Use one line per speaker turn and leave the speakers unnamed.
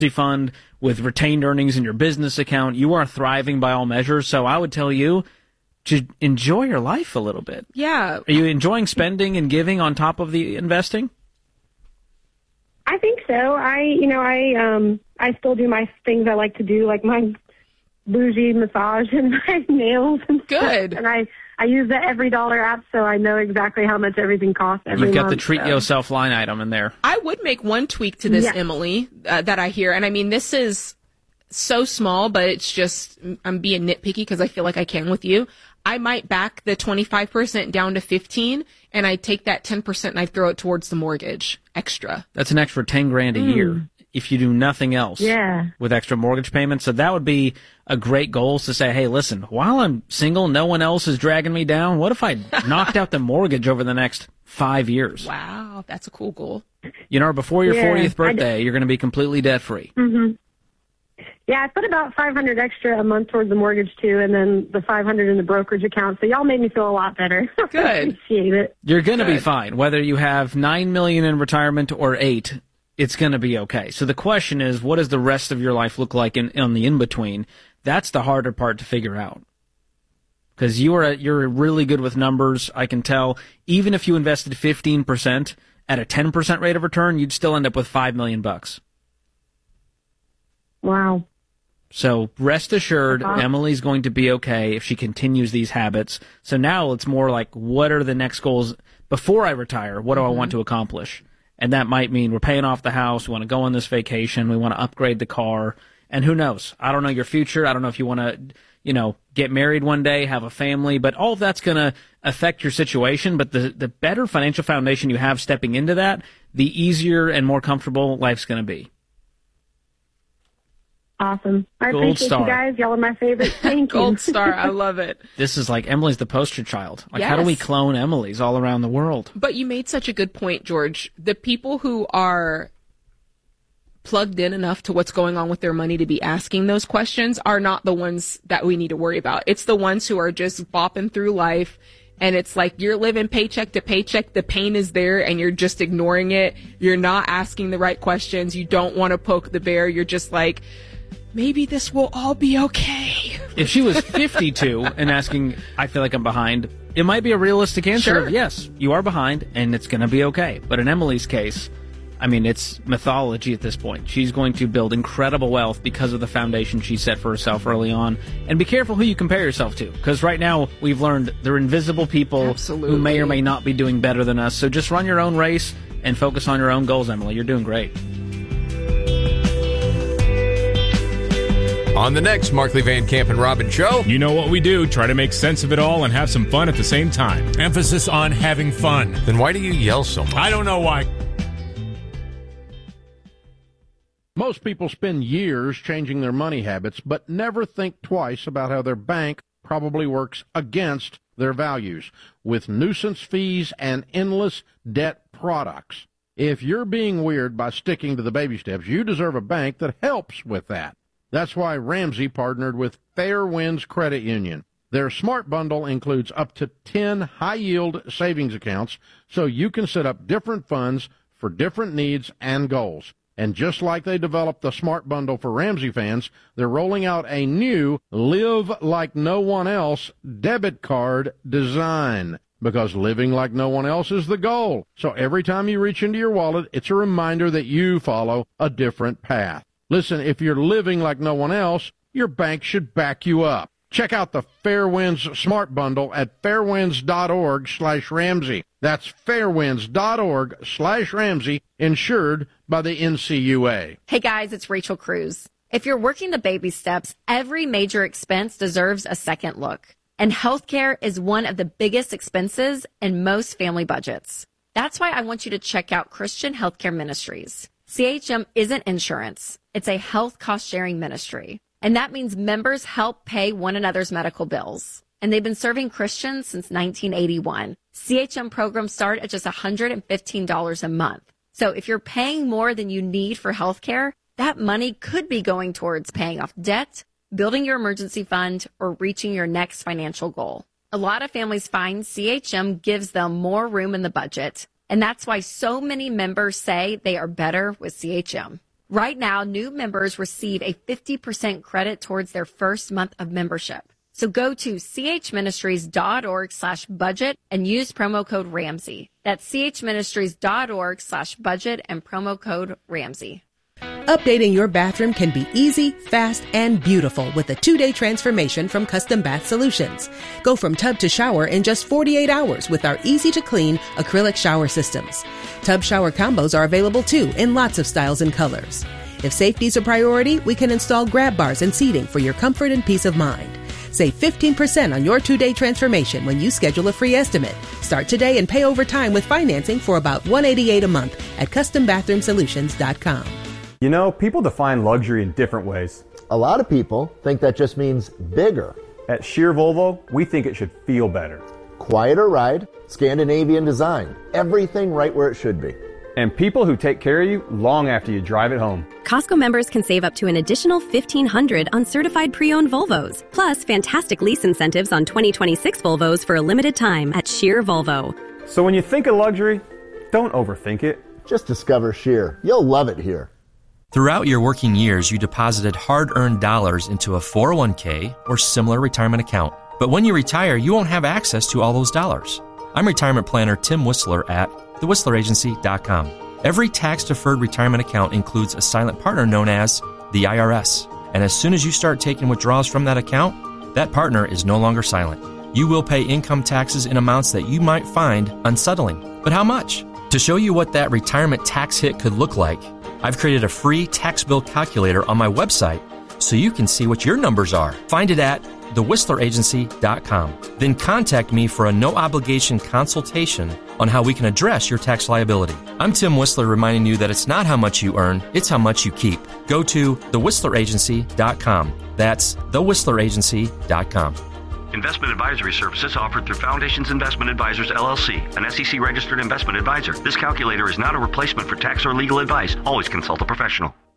fund with retained earnings in your business account. You are thriving by all measures. So I would tell you to enjoy your life a little bit.
Yeah.
Are you enjoying spending and giving on top of the investing?
I think so. I still do my things I like to do, like my bougie massage and my nails and
Good.
stuff. And I use the Every Dollar app, so I know exactly how much everything costs every month.
You've got the treat yourself line item in there.
I would make one tweak to this, Emily, that I hear. And I mean, this is so small, but it's just, I'm being nitpicky because I feel like I can with you. I might back the 25% down to 15, and I take that 10% and I throw it towards the mortgage extra.
That's an extra 10 grand a year if you do nothing else with extra mortgage payments. So that would be a great goal to say, hey, listen, while I'm single, no one else is dragging me down. What if I knocked out the mortgage over the next 5 years?
Wow, that's a cool goal.
Before your 40th birthday, you're going to be completely debt-free.
Mm-hmm. Yeah, I put about $500 extra a month towards the mortgage, too, and then the $500 in the brokerage account. So y'all made me feel a lot better.
Good.
I appreciate it.
You're going to be fine. Whether you have $9 million in retirement or $8 million, it's going to be okay. So the question is, what does the rest of your life look like on the in-between? That's the harder part to figure out. Because you're really good with numbers, I can tell. Even if you invested 15% at a 10% rate of return, you'd still end up with $5 million.
Wow.
So rest assured, Emily's going to be okay if she continues these habits. So now it's more like, what are the next goals before I retire? What do I want to accomplish? And that might mean we're paying off the house, we want to go on this vacation, we want to upgrade the car, and who knows? I don't know your future. I don't know if you want to, get married one day, have a family, but all of that's going to affect your situation. But the better financial foundation you have stepping into that, the easier and more comfortable life's going to be.
Awesome. I
Gold
appreciate
star.
you guys. Y'all are my favorite. Thank you.
Gold star. I love it.
This is like Emily's the poster child. Like,
Yes.
how do we clone Emily's all around the world?
But you made such a good point, George. The people who are plugged in enough to what's going on with their money to be asking those questions are not the ones that we need to worry about. It's the ones who are just bopping through life, and it's like you're living paycheck to paycheck. The pain is there, and you're just ignoring it. You're not asking the right questions. You don't want to poke the bear. You're just like, maybe this will all be okay.
If she was 52 and asking, I feel like I'm behind, it might be a realistic answer
Sure.
of, yes, you are behind, and it's going to be okay. But in Emily's case, I mean, it's mythology at this point. She's going to build incredible wealth because of the foundation she set for herself early on. And be careful who you compare yourself to, because right now we've learned they're invisible people
Absolutely.
who may or may not be doing better than us. So just run your own race and focus on your own goals, Emily. You're doing great.
On the next Markley, Van Camp, and Robin show.
You know what we do, try to make sense of it all and have some fun at the same time.
Emphasis on having fun.
Then why do you yell so much?
I don't know why.
Most people spend years changing their money habits, but never think twice about how their bank probably works against their values with nuisance fees and endless debt products. If you're being weird by sticking to the baby steps, you deserve a bank that helps with that. That's why Ramsey partnered with Fairwinds Credit Union. Their Smart Bundle includes up to 10 high-yield savings accounts, so you can set up different funds for different needs and goals. And just like they developed the Smart Bundle for Ramsey fans, they're rolling out a new Live Like No One Else debit card design. Because living like no one else is the goal. So every time you reach into your wallet, it's a reminder that you follow a different path. Listen, if you're living like no one else, your bank should back you up. Check out the Fairwinds Smart Bundle at fairwinds.org/Ramsey. That's fairwinds.org/Ramsey, insured by the NCUA.
Hey guys, it's Rachel Cruz. If you're working the baby steps, every major expense deserves a second look. And healthcare is one of the biggest expenses in most family budgets. That's why I want you to check out Christian Healthcare Ministries. CHM isn't insurance. It's a health cost-sharing ministry. And that means members help pay one another's medical bills. And they've been serving Christians since 1981. CHM programs start at just $115 a month. So if you're paying more than you need for healthcare, that money could be going towards paying off debt, building your emergency fund, or reaching your next financial goal. A lot of families find CHM gives them more room in the budget. And that's why so many members say they are better with CHM. Right now, new members receive a 50% credit towards their first month of membership. So go to chministries.org/budget and use promo code Ramsey. That's chministries.org/budget and promo code Ramsey.
Updating your bathroom can be easy, fast, and beautiful with a 2-day transformation from Custom Bath Solutions. Go from tub to shower in just 48 hours with our easy-to-clean acrylic shower systems. Tub shower combos are available too in lots of styles and colors. If safety's a priority, we can install grab bars and seating for your comfort and peace of mind. Save 15% on your 2-day transformation when you schedule a free estimate. Start today and pay over time with financing for about $188 a month at CustomBathroomSolutions.com.
You know, people define luxury in different ways.
A lot of people think that just means bigger.
At Sheer Volvo, we think it should feel better.
Quieter ride, Scandinavian design, everything right where it should be.
And people who take care of you long after you drive it home.
Costco members can save up to an additional $1,500 on certified pre-owned Volvos, plus fantastic lease incentives on 2026 Volvos for a limited time at Sheer Volvo.
So when you think of luxury, don't overthink it.
Just discover Sheer. You'll love it here.
Throughout your working years, you deposited hard-earned dollars into a 401k or similar retirement account. But when you retire, you won't have access to all those dollars. I'm retirement planner Tim Whistler at thewhistleragency.com. Every tax-deferred retirement account includes a silent partner known as the IRS. And as soon as you start taking withdrawals from that account, that partner is no longer silent. You will pay income taxes in amounts that you might find unsettling. But how much? To show you what that retirement tax hit could look like, I've created a free tax bill calculator on my website so you can see what your numbers are. Find it at thewhistleragency.com. Then contact me for a no-obligation consultation on how we can address your tax liability. I'm Tim Whistler reminding you that it's not how much you earn, it's how much you keep. Go to thewhistleragency.com. That's thewhistleragency.com.
Investment advisory services offered through Foundations Investment Advisors, LLC, an SEC-registered investment advisor. This calculator is not a replacement for tax or legal advice. Always consult a professional.